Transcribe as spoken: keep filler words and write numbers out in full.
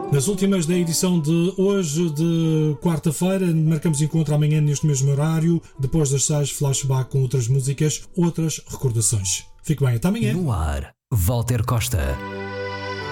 Nas últimas da edição de hoje, de quarta-feira, marcamos encontro amanhã neste mesmo horário, depois das seis, flashback com outras músicas, outras recordações. Fique bem, até amanhã. No ar, Walter Costa.